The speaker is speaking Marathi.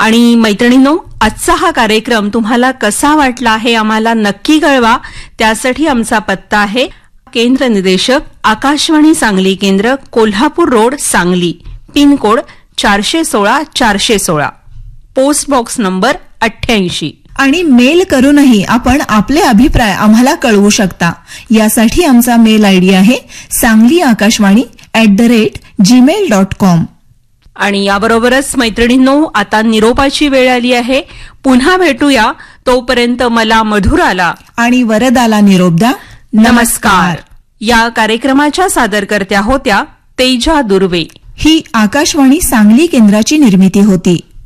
आणि मैत्रिणींनो, आजचा हा कार्यक्रम तुम्हाला कसा वाटला हे आम्हाला नक्की कळवा. त्यासाठी आमचा पत्ता आहे केंद्र निदेशक आकाशवाणी सांगली केंद्र, Kolhapur road, Sangli, pin code 416-416, post box number 88. आणि मेल करूनही आपण आपले अभिप्राय आम्हाला कळवू शकता. यासाठी आमचा मेल आयडी आहे sangli_akashvani@gmail.com. आणि याबरोबरच मैत्रिणींनो, आता निरोपाची वेळ आली आहे. पुन्हा भेटूया. तोपर्यंत मला मधुराला आणि वरदाला निरोप द्या. नमस्कार. या कार्यक्रमाच्या सादरकर्त्या होत्या तेजा दुर्वे. ही आकाशवाणी सांगली केंद्राची निर्मिती होती.